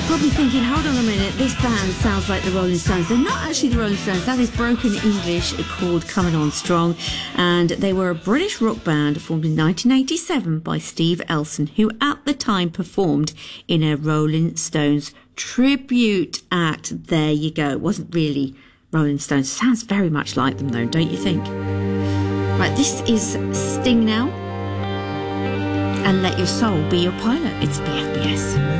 Probably thinking, hold on a minute, this band sounds like the Rolling Stones. They're not actually the Rolling Stones. That is broken English called Coming On Strong. And they were a British rock band formed in 1987 by Steve Elson, who at the time performed in a Rolling Stones tribute act. There you go. It wasn't really Rolling Stones. Sounds very much like them though, don't you think? Right, this is Sting now. And Let Your Soul Be Your Pilot. It's BFBS.